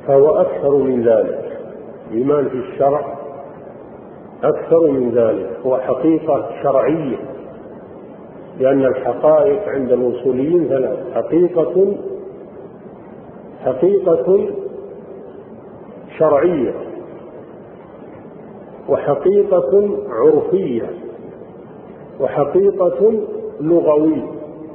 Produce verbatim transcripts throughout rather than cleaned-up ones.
فهو أكثر من ذلك. الإيمان في الشرع أكثر من ذلك، هو حقيقة شرعية، لأن الحقائق عند الأصوليين ثلاث: حقيقة حقيقة شرعية، وحقيقة عرفية، وحقيقة لغوية.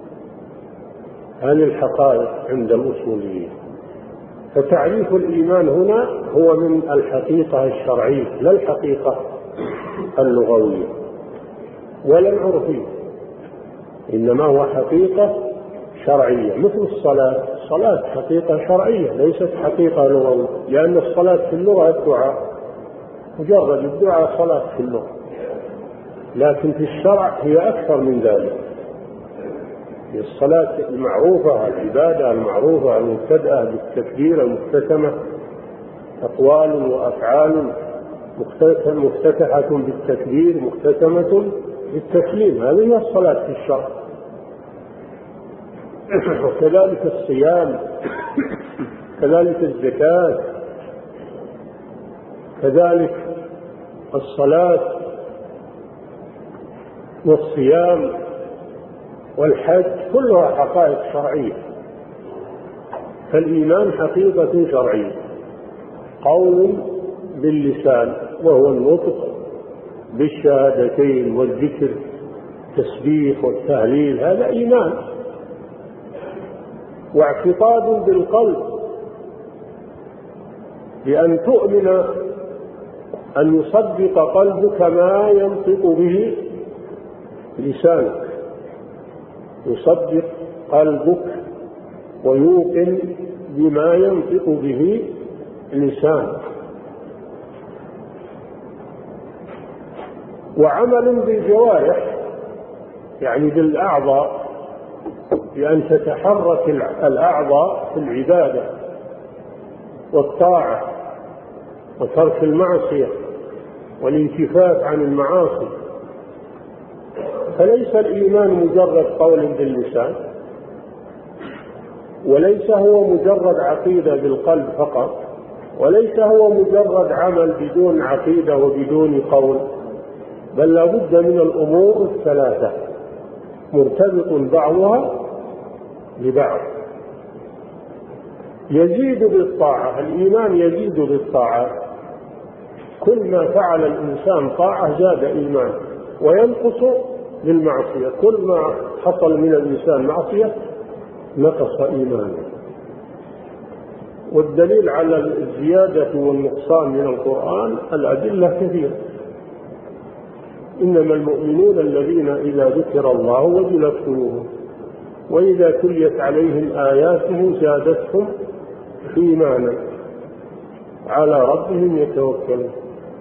هذه الحقائق عند الأصوليين. فتعريف الإيمان هنا هو من الحقيقة الشرعية، لا الحقيقة اللغوية ولا العرفية، إنما هو حقيقة شرعية. مثل الصلاة، الصلاة حقيقة شرعية ليست حقيقة لغوية، لأن الصلاة في اللغة الدعاء، مجرد الدعاء صلاة في اللغة، لكن في الشرع هي أكثر من ذلك. الصلاة المعروفة، العبادة المعروفة المبتدأة بالتكبير، المختتمة أقوال وأفعال مفتتحة بالتكبير مختتمة بالتسليم، هذه هي الصلاة في الشرع. وكذلك الصيام، كذلك الزكاة، كذلك الصلاة والصيام والحج، كلها حقائق شرعية. فالإيمان حقيقة شرعية، قول باللسان وهو النطق بالشهادتين والذكر، التسبيح والتهليل، هذا إيمان. واعتقاد بالقلب، بأن تؤمن، أن يصدق قلبك ما ينطق به لسانك، يصدق قلبك ويوقن بما ينطق به لسانك. وعمل بالجوارح، يعني بالأعضاء، بأن تتحرك الأعضاء في العبادة والطاعة وترك المعصية والانكفاف عن المعاصي. فليس الإيمان مجرد قول باللسان، وليس هو مجرد عقيدة بالقلب فقط، وليس هو مجرد عمل بدون عقيدة وبدون قول، بل لا بد من الأمور الثلاثة مرتبط بعضها ببعض. يزيد بالطاعة، الإيمان يزيد بالطاعة، كل ما فعل الإنسان طاعة زاد إيمان، وينقص بالمعصية، كل ما حصل من الإنسان معصية نقص إيمانه. والدليل على الزيادة والنقصان من القرآن الأدلة كثيرة. إنما المؤمنون الذين إذا ذكر الله وجلت قلوبهم وإذا تليت عليهم آياته زادتهم إيمانا على ربهم يتوكلون.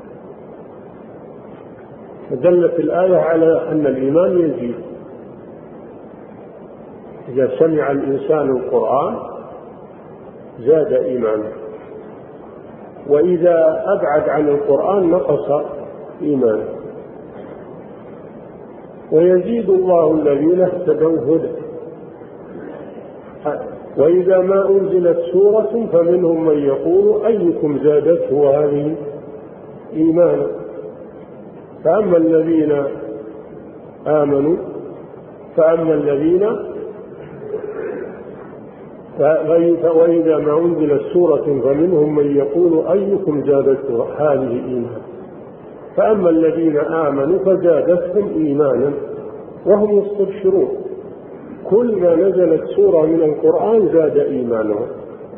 فدلت الآية على أن الإيمان يزيد إذا سمع الإنسان القرآن زاد إيمانه، وإذا أبعد عن القرآن نقص إيمانه. ويزيد الله الذين اهتدوا هدى. وإذا ما أنزلت سورة فمنهم من يقول أيكم زادته هذه إيمانا. فأما الذين آمنوا فأما الذين وإذا ما أنزلت سورة فمنهم من يقول أيكم زادته هذه إيمانا. فأما الذين آمنوا فزادتهم إيمانا وهم يستبشرون. كل ما نزلت سورة من القرآن زاد إيمانهم.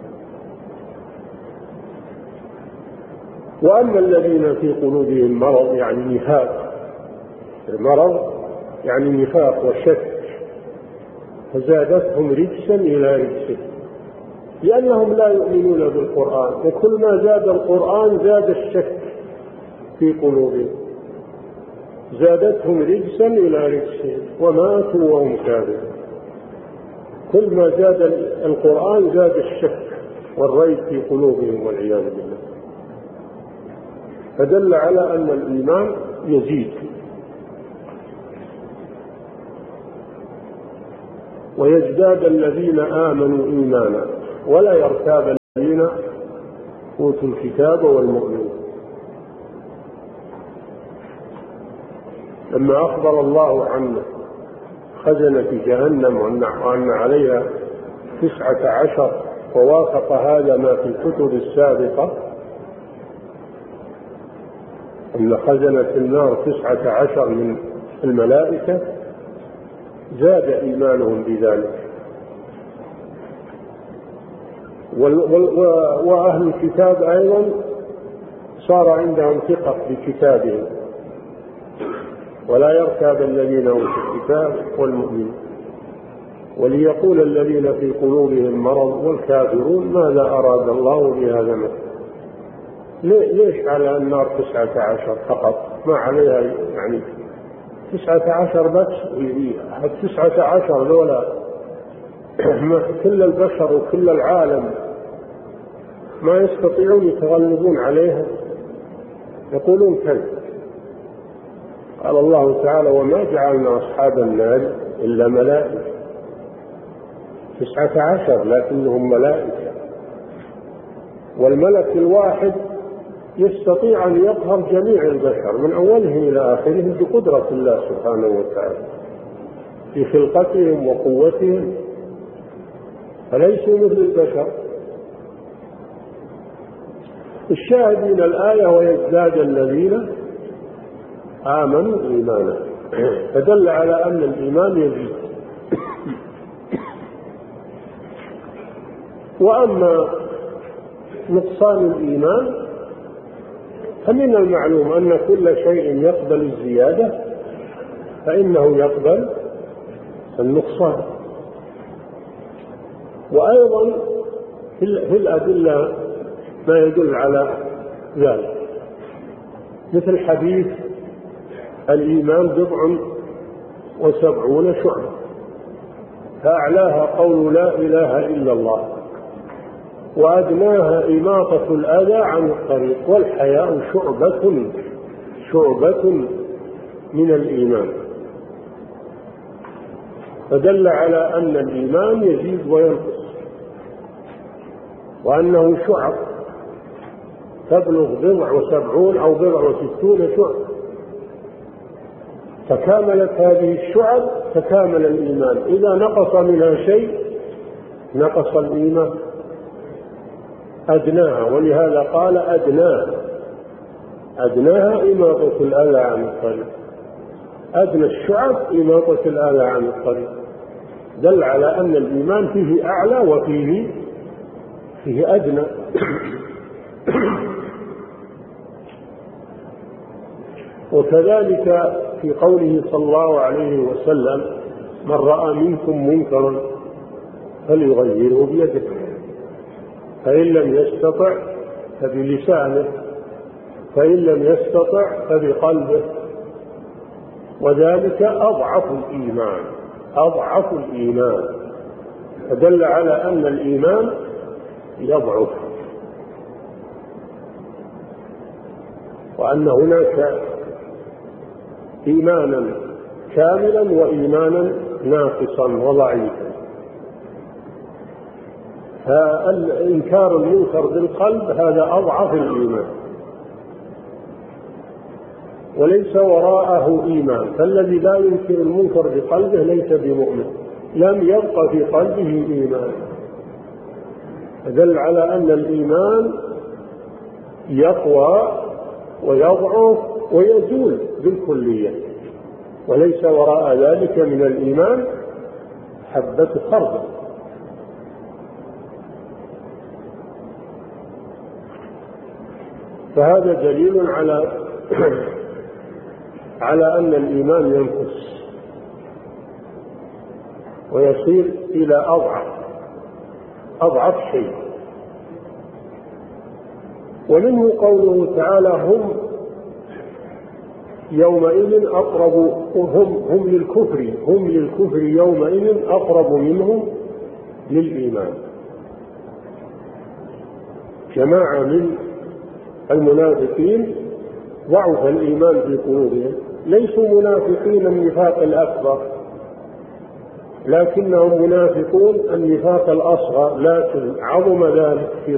وأما الذين في قلوبهم مرض، يعني نفاق، المرض يعني نفاق وشك، فزادتهم رجسا إلى رجسه، لأنهم لا يؤمنون بالقرآن. وكل ما زاد القرآن زاد الشك في قلوبهم، زادتهم رجسا إلى رجسهم وماتوا وهم كافرون. كل ما زاد القرآن زاد الشك والريب في قلوبهم والعياذ بالله. فدل على أن الإيمان يزيد. ويزداد الذين آمنوا إيمانا ولا يرتاب الذين أوتوا الكتاب والمؤمنون. لما أخبر الله عن خزنة جهنم وأن عليها تسعة عشر ووافق هذا ما في الكتب السابقة أن خزنة النار تسعة عشر من الملائكة، زاد إيمانهم بذلك. وأهل الكتاب أيضا صار عندهم ثقة بكتابهم، ولا يرتاب الذين أوتوا الكتاب والمؤمنون، وليقول الذين في قلوبهم مرض والكافرون ماذا أراد الله بهذا مثلا. ليش على النار تسعة عشر فقط؟ ما عليها يعني تسعة عشر بس؟ التسعة عشر ذولا كل البشر وكل العالم ما يستطيعون يتغلبون عليها، يقولون كذب. قال الله تعالى: وما جعلنا أصحاب النار إلا ملائكة. تسعة عشر لكنهم ملائكة، والملك الواحد يستطيع أن يقهر جميع البشر من أولهم إلى آخرهم بقدرة الله سبحانه وتعالى في خلقتهم وقوتهم، فليسوا مثل البشر. الشاهد من الآية: ويزداد الذين آمنوا إيمانا، فدل على أن الإيمان يزيد. وأما نقصان الإيمان فمن المعلوم أن كل شيء يقبل الزيادة فإنه يقبل النقصان. وأيضا في الأدلة ما يدل على ذلك، مثل حديث الإيمان بضع وسبعون شعبة، فأعلاها قول لا إله إلا الله، وأدناها إماطة الأذى عن الطريق، والحياء شعبة شعبة من الإيمان. فدل على أن الإيمان يزيد وينقص، وأنه شعب تبلغ بضع وسبعون أو بضع وستون شعب. تكاملت هذه الشعب تكامل الإيمان، إذا نقص منها شيء نقص الإيمان. أدناها، ولهذا قال أدناها أدناها إماطة الأذى عن الطريق. أدنى الشعب إماطة الأذى عن الطريق، دل على أن الإيمان فيه أعلى وفيه فيه أدنى. وكذلك في قوله صلى الله عليه وسلم: من رأى منكم منكرا فليغيره بيده، فإن لم يستطع فبلسانه، فإن لم يستطع فبقلبه، وذلك أضعف الإيمان أضعف الإيمان فدل على أن الإيمان يضعف، وأن هناك إيمانا كاملا وإيمانا ناقصا وضعيفا. فإنكار المنكر بالقلب هذا أضعف الإيمان، وليس وراءه إيمان. فالذي لا ينكر المنكر بقلبه ليس بمؤمن، لم يبق في قلبه إيمان. فدل على أن الإيمان يقوى ويضعف ويزول بالكلية، وليس وراء ذلك من الإيمان حبة خردل. فهذا دليل على على أن الإيمان ينقص ويصير إلى أضعف أضعف شيء. ومنه قوله تعالى: هم يومئذ أقرب هم, هم للكفر هم للكفر يومئذ أقرب منهم للإيمان. جماعة من المنافقين ضعف الإيمان في قلوبهم، ليسوا منافقين النفاق الأكبر، لكنهم منافقون النفاق الأصغر، لكن عظم ذلك في